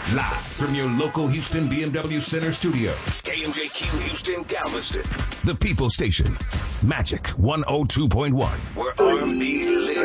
Live from your local Houston BMW Center studio. KMJQ Houston, Galveston. The People Station. Magic 102.1. Where R&B lives.